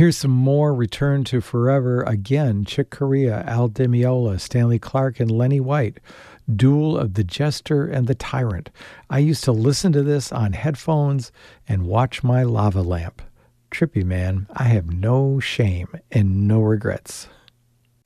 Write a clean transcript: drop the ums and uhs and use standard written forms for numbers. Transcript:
Here's some more Return to Forever. Again, Chick Corea, Al Di Meola, Stanley Clarke, and Lenny White. Duel of the Jester and the Tyrant. I used to listen to this on headphones and watch my lava lamp. Trippy, man. I have no shame and no regrets.